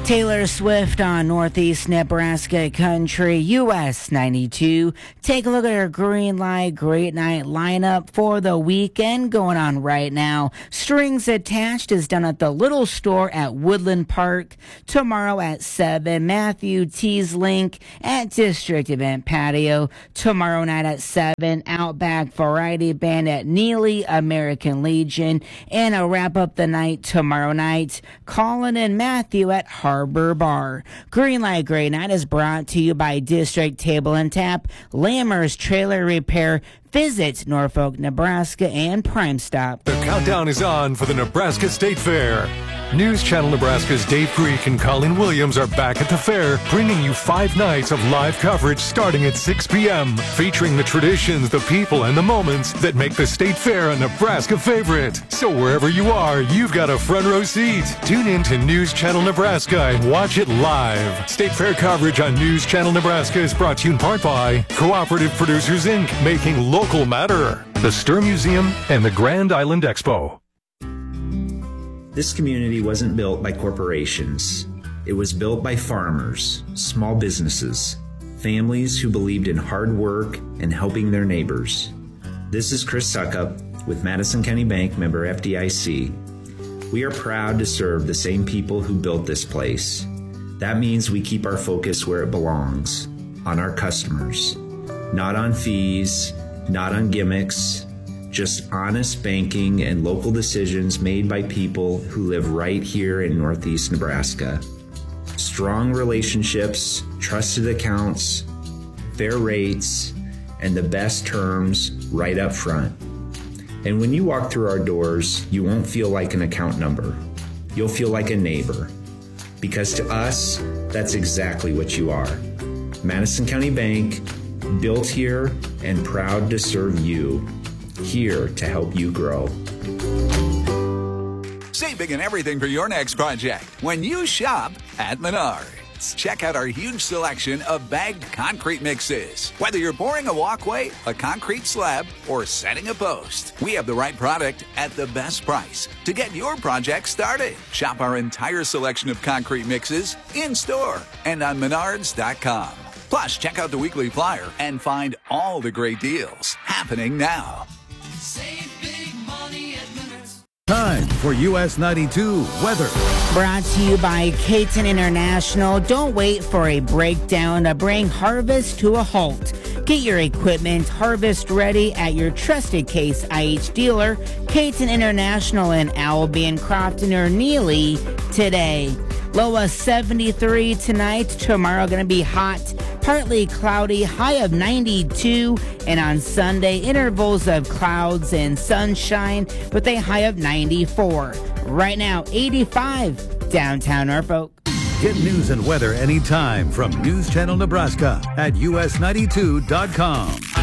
Taylor Swift on Northeast Nebraska Country, US 92. Take a look at our Green Light Great Night lineup for the weekend going on right now. Strings Attached is done at the Little Store at Woodland Park. Tomorrow at 7, Matthew Teaslink at District Event Patio. Tomorrow night at 7, Outback Variety Band at Neely American Legion. And a wrap up the night tomorrow night, Colin and Matthew at Harbor Bar. Green Light Great Night is brought to you by District Table and Tap, Lammer's Trailer Repair. Visit Norfolk, Nebraska, and Prime Stop. The countdown is on for the Nebraska State Fair. News Channel Nebraska's Dave Greek and Colleen Williams are back at the fair, bringing you 5 nights of live coverage starting at 6 p.m., featuring the traditions, the people, and the moments that make the State Fair a Nebraska favorite. So wherever you are, you've got a front row seat. Tune in to News Channel Nebraska and watch it live. State Fair coverage on News Channel Nebraska is brought to you in part by Cooperative Producers, Inc., making local matter, the Stir Museum, and the Grand Island Expo. This community wasn't built by corporations. It was built by farmers, small businesses, families who believed in hard work and helping their neighbors. This is Chris Suckup with Madison County Bank, member FDIC. We are proud to serve the same people who built this place. That means we keep our focus where it belongs, on our customers, not on fees, not on gimmicks, just honest banking and local decisions made by people who live right here in Northeast Nebraska. Strong relationships, trusted accounts, fair rates, and the best terms right up front. And when you walk through our doors, you won't feel like an account number. You'll feel like a neighbor. Because to us, that's exactly what you are. Madison County Bank, built here and proud to serve you. Here to help you grow. Save big in everything for your next project when you shop at Menards. Check out our huge selection of bagged concrete mixes. Whether you're pouring a walkway, a concrete slab, or setting a post, we have the right product at the best price to get your project started. Shop our entire selection of concrete mixes in-store and on Menards.com. Plus, check out the weekly flyer and find all the great deals happening now. Save big money at Menards. Time for US 92 weather. Brought to you by Caton International. Don't wait for a breakdown to bring harvest to a halt. Get your equipment harvest ready at your trusted Case IH dealer, Caton International in Albion, Crofton, or Neely today. Low of 73 tonight. Tomorrow going to be hot, partly cloudy, high of 92. And on Sunday, intervals of clouds and sunshine with a high of 94. Right now, 85 downtown Norfolk. Get news and weather anytime from News Channel Nebraska at us92.com.